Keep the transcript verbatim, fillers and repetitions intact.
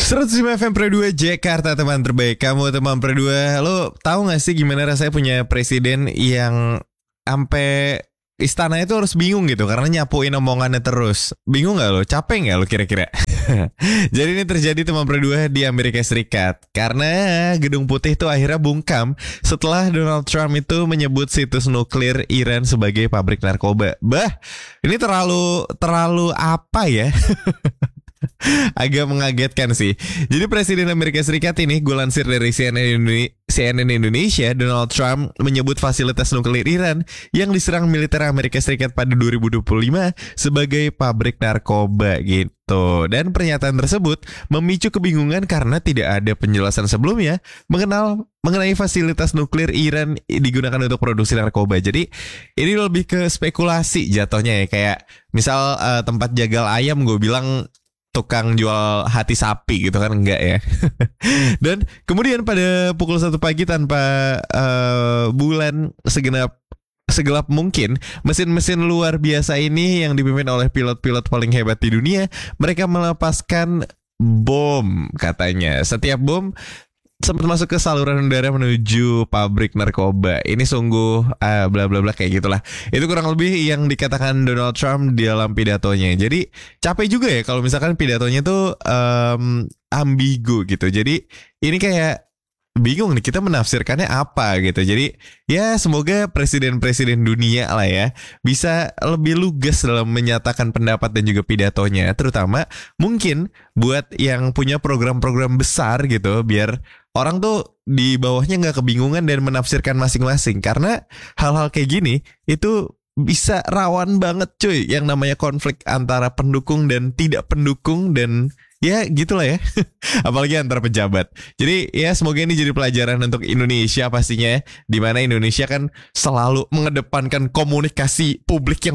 seratus lima F M Pro dua Jakarta, teman terbaik kamu, teman Pro dua. Lo tahu gak sih gimana rasanya punya presiden yang sampai istana itu harus bingung gitu karena nyapuin omongannya terus. Bingung gak lo? Capek gak lo kira-kira? Jadi ini terjadi, teman Pro dua, di Amerika Serikat. Karena Gedung Putih itu akhirnya bungkam setelah Donald Trump itu menyebut situs nuklir Iran sebagai pabrik narkoba. Bah, ini terlalu terlalu apa ya? Agak mengagetkan sih. Jadi Presiden Amerika Serikat ini, gue lansir dari C N N, Indone- C N N Indonesia, Donald Trump menyebut fasilitas nuklir Iran yang diserang militer Amerika Serikat pada dua ribu dua puluh lima sebagai pabrik narkoba gitu. Dan pernyataan tersebut memicu kebingungan karena tidak ada penjelasan sebelumnya mengenal mengenai fasilitas nuklir Iran digunakan untuk produksi narkoba. Jadi ini lebih ke spekulasi jatuhnya ya. Kayak misal uh, tempat jagal ayam gue bilang tukang jual hati sapi gitu kan, enggak ya. Dan kemudian pada pukul satu pagi tanpa uh, bulan segenap segelap mungkin, mesin-mesin luar biasa ini yang dipimpin oleh pilot-pilot paling hebat di dunia, mereka melepaskan bom katanya. Setiap bom sempat masuk ke saluran udara menuju pabrik narkoba. Ini sungguh uh, bla bla bla kayak gitulah. Itu kurang lebih yang dikatakan Donald Trump di dalam pidatonya. Jadi capek juga ya kalau misalkan pidatonya tuh um, ambigu gitu. Jadi ini kayak bingung nih kita menafsirkannya apa gitu. Jadi ya semoga presiden-presiden dunia lah ya bisa lebih lugas dalam menyatakan pendapat dan juga pidatonya. Terutama mungkin buat yang punya program-program besar gitu, biar orang tuh di bawahnya gak kebingungan dan menafsirkan masing-masing. Karena hal-hal kayak gini itu bisa rawan banget cuy, yang namanya konflik antara pendukung dan tidak pendukung, dan ya gitulah ya. Apalagi antar pejabat. Jadi ya semoga ini jadi pelajaran untuk Indonesia pastinya, dimana Indonesia kan selalu mengedepankan komunikasi publik yang